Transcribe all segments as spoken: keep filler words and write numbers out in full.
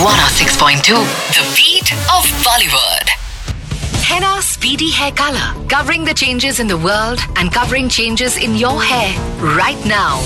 one oh six point two, the beat of Bollywood. Henna Speedy Hair Color, covering the changes in the world and covering changes in your hair right now.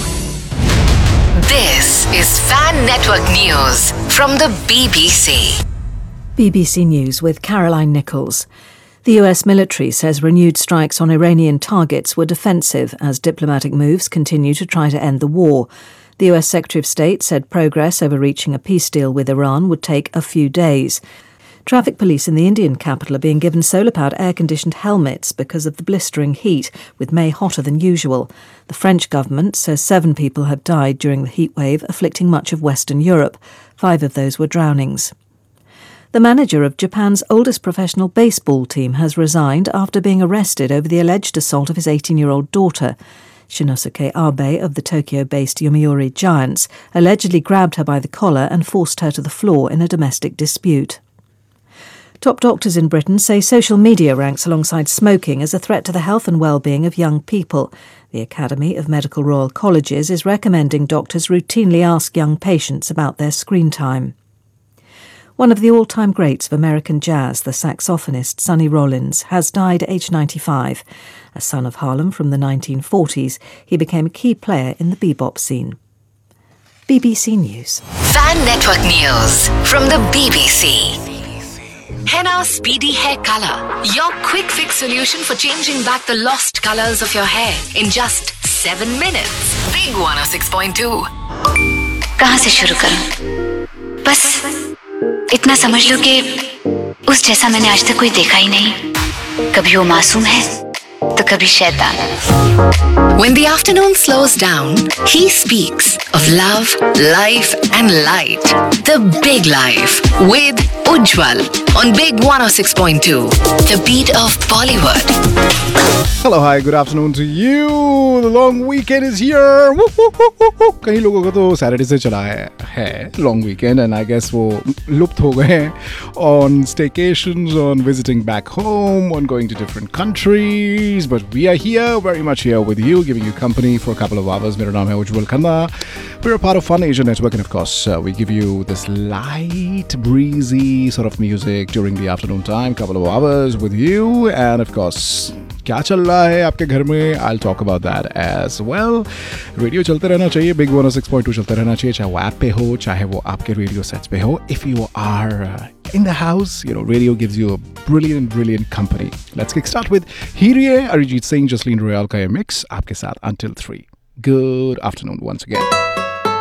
This is Fan Network News from the B B C. B B C News with Caroline Nichols. The U S military says renewed strikes on Iranian targets were defensive as diplomatic moves continue to try to end the war. The U S Secretary of State said progress over reaching a peace deal with Iran would take a few days. Traffic police in the Indian capital are being given solar-powered air-conditioned helmets because of the blistering heat, with May hotter than usual. The French government says seven people have died during the heatwave, afflicting much of Western Europe. Five of those were drownings. The manager of Japan's oldest professional baseball team has resigned after being arrested over the alleged assault of his eighteen-year-old daughter. Shinosuke Abe of the Tokyo-based Yomiuri Giants allegedly grabbed her by the collar and forced her to the floor in a domestic dispute. Top doctors in Britain say social media ranks alongside smoking as a threat to the health and well-being of young people. The Academy of Medical Royal Colleges is recommending doctors routinely ask young patients about their screen time. One of the all-time greats of American jazz, the saxophonist Sonny Rollins, has died at age ninety-five. A son of Harlem from the nineteen forties, he became a key player in the bebop scene. B B C News. Fan Network News from the B B C. Henna Speedy Hair Color, your quick fix solution for changing back the lost colors of your hair in just seven minutes. Big one oh six point two. कहाँ से शुरू करूं? बस इतना समझ लो कि उस जैसा मैंने आज तक कोई देखा ही नहीं. कभी वो मासूम है तो कभी शैतान. When the afternoon slows down, he speaks of love, life and light. The Big Life with Ujjwal on Big one oh six point two, the beat of Bollywood. Hello, hi, good afternoon to you. The long weekend is here. कई लोगों का तो Saturday से चला है है long weekend, and I guess वो लुप्त हो गए on staycations, on visiting back home, on going to different countries. But we are here, very much here with you, giving you company for a couple of hours. मेरा नाम है उज्जवल Khanna. We're a part of Fun Asia Network, and of course, uh, we give you this light, breezy sort of music during the afternoon time, couple of hours with you, and of course, क्या चल रहा है आपके घर में? I'll talk about that as well. Radio चलते रहना चाहिए, Big one oh six point two चलते रहना चाहिए, चाहे वो ऐप पे हो, चाहे वो आपके रेडियो सेट्स पे हो. If you are uh, in the house, you know, radio gives you a brilliant, brilliant company. Let's kick start with Hiriye, Arijit Singh, Jasleen Royal का ये mix आपके साथ until three. Good afternoon once again.